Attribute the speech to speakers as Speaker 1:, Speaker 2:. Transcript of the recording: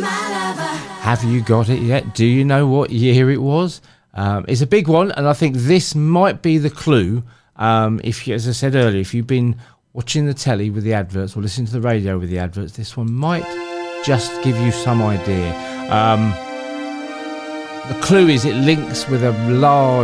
Speaker 1: Have you got it yet? Do you know what year it was? It's a big one, and I think this might be the clue. If you, as I said earlier, if you've been watching the telly with the adverts or listening to the radio with the adverts, this one might just give you some idea. The clue is it links with a large